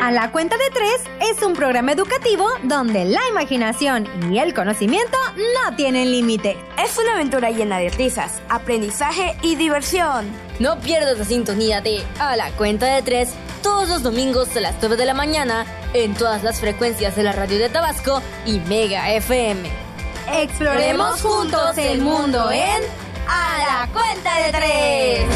A la cuenta de 3 es un programa educativo donde la imaginación y el conocimiento no tienen límite. Es una aventura llena de risas, aprendizaje y diversión. No pierdas la sintonía de A la cuenta de 3 todos los domingos a las 9 de la mañana en todas las frecuencias de la radio de Tabasco y Mega FM. Exploremos juntos el mundo en A la cuenta de 3.